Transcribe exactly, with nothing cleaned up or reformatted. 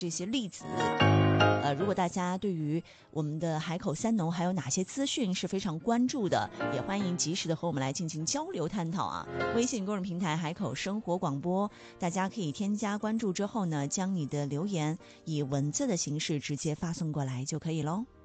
这些例子。呃，如果大家对于我们的海口三农还有哪些资讯是非常关注的，也欢迎及时的和我们来进行交流探讨啊。微信公众平台海口生活广播，大家可以添加关注之后呢，将你的留言以文字的形式直接发送过来就可以咯。